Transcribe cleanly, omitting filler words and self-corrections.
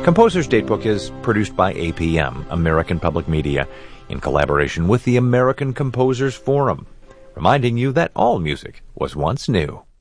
Composer's Datebook is produced by APM, American Public Media, in collaboration with the American Composers Forum, reminding you that all music was once new.